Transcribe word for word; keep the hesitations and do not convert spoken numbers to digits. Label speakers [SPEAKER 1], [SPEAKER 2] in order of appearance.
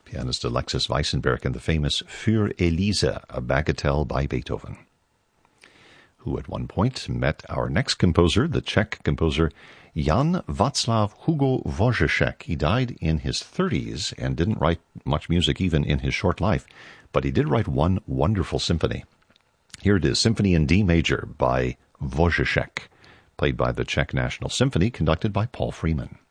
[SPEAKER 1] pianist Alexis Weissenberg and the famous Für Elise, a bagatelle by Beethoven, who at one point met our next composer, the Czech composer Jan Václav Hugo Wojciech. He died in his thirties and didn't write much music even in his short life, but he did write one wonderful symphony. Here it is, Symphony in D Major by Wojciech, played by the Czech National Symphony, conducted by Paul Freeman.